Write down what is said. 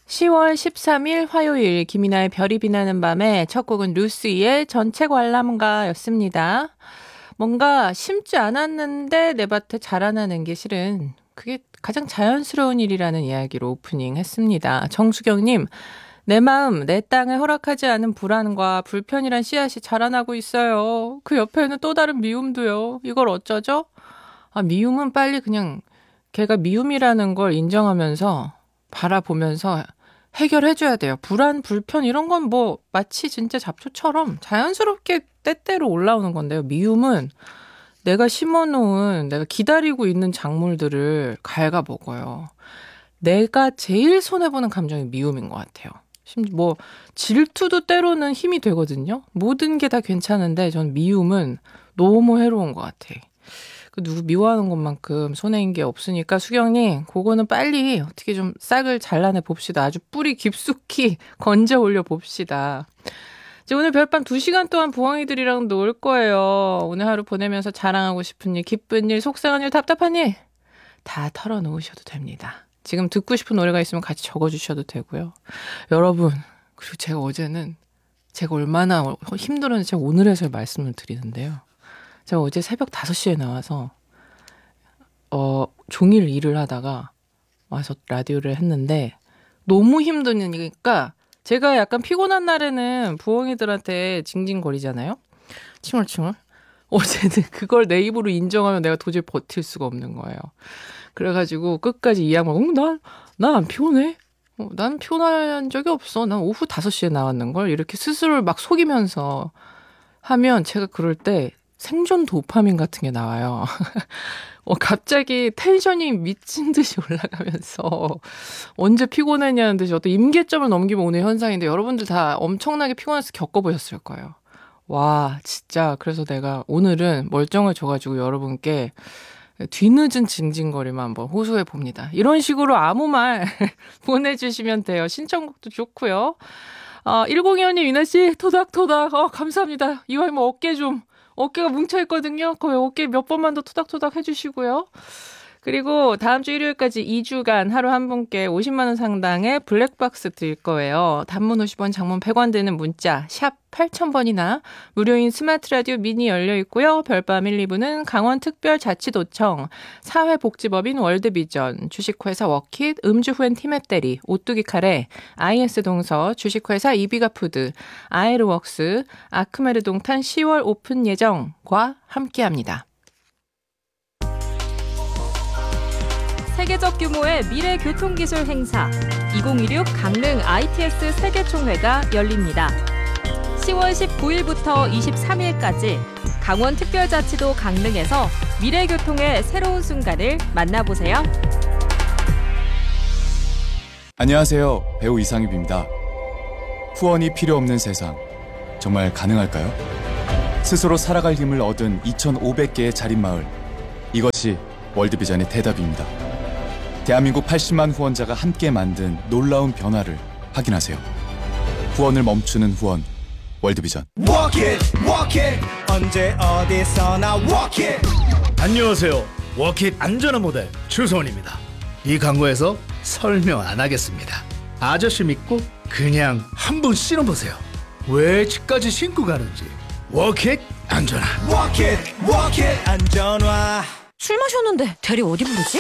10월 13일 화요일 김이나의 별이 빛나는 밤에 첫 곡은 루시의 전체 관람가였습니다. 뭔가 심지 않았는데 내 밭에 자라나는 게 실은 그게 가장 자연스러운 일이라는 이야기로 오프닝 했습니다. 정수경님, 내 마음, 내 땅에 허락하지 않은 불안과 불편이란 씨앗이 자라나고 있어요. 그 옆에는 또 다른 미움도요. 이걸 어쩌죠? 미움은 빨리 그냥 걔가 미움이라는 걸 인정하면서 바라보면서 해결해줘야 돼요. 불안, 불편 이런 건 뭐 마치 진짜 잡초처럼 자연스럽게 때때로 올라오는 건데요. 미움은 내가 심어놓은, 내가 기다리고 있는 작물들을 갉아먹어요. 내가 제일 손해보는 감정이 미움인 것 같아요. 뭐 질투도 때로는 힘이 되거든요. 모든 게 다 괜찮은데 전 미움은 너무 해로운 것 같아. 누구 미워하는 것만큼 손해인 게 없으니까 수경님, 그거는 빨리 어떻게 좀 싹을 잘라내 봅시다. 아주 뿌리 깊숙이 건져 올려 봅시다. 이제 오늘 별밤 2시간 동안 부엉이들이랑 놀 거예요. 오늘 하루 보내면서 자랑하고 싶은 일, 기쁜 일, 속상한 일, 답답한 일 다 털어놓으셔도 됩니다. 지금 듣고 싶은 노래가 있으면 같이 적어주셔도 되고요. 여러분, 그리고 제가 어제는 제가 얼마나 힘들었는지 제가 오늘 해서 말씀을 드리는데요. 제가 어제 새벽 5시에 나와서 종일 일을 하다가 와서 라디오를 했는데 너무 힘드니까 제가 약간 피곤한 날에는 부엉이들한테 징징거리잖아요. 칭얼칭얼. 어제는 그걸 내 입으로 인정하면 내가 도저히 버틸 수가 없는 거예요. 그래가지고 끝까지 이 양반 나 안 피곤해? 난 피곤한 적이 없어. 난 오후 5시에 나왔는걸. 이렇게 스스로를 막 속이면서 하면 제가 그럴 때 생존 도파민 같은 게 나와요. 갑자기 텐션이 미친 듯이 올라가면서 언제 피곤했냐는 듯이 어떤 임계점을 넘기면 오는 현상인데 여러분들 다 엄청나게 피곤해서 겪어보셨을 거예요. 와, 진짜. 그래서 내가 오늘은 멀쩡을 줘가지고 여러분께 뒤늦은 징징거리만 한번 호소해 봅니다. 이런 식으로 아무 말 보내주시면 돼요. 신청곡도 좋고요. 1025님, 이나씨, 토닥토닥. 감사합니다. 이왕이면 어깨가 뭉쳐있거든요. 거의 어깨 몇 번만 더 토닥토닥 해주시고요. 그리고 다음 주 일요일까지 2주간 하루 한 분께 50만 원 상당의 블랙박스 드릴 거예요. 단문 50원, 장문 100원 되는 문자 샵 8000번이나 무료인 스마트 라디오 미니 열려 있고요. 별밤 1, 2부는 강원특별자치도청, 사회복지법인 월드비전, 주식회사 워킷, 음주 후엔 티맵대리, 오뚜기 카레, IS 동서, 주식회사 이비가푸드, 아에르웍스, 아크메르 동탄 10월 오픈 예정과 함께합니다. 세계적 규모의 미래 교통기술 행사 2016 강릉 ITX 세계총회가 열립니다. 10월 19일부터 23일까지 강원특별자치도 강릉에서 미래교통의 새로운 순간을 만나보세요. 안녕하세요. 배우 이상엽입니다. 후원이 필요 없는 세상, 정말 가능할까요? 스스로 살아갈 힘을 얻은 2,500개의 자립마을, 이것이 월드비전의 대답입니다. 대한민국 80만 후원자가 함께 만든 놀라운 변화를 확인하세요. 후원을 멈추는 후원, 월드비전. Walk it, walk it. 언제 어디서나 walk it. 안녕하세요. 워킷 안전한 모델 추소원입니다. 이 광고에서 설명 안 하겠습니다. 아저씨 믿고 그냥 한번 신어보세요. 왜 집까지 신고 가는지. 워킷 안전한. Walk it, walk it. 안전화. 술 마셨는데 대리 어디 부르지?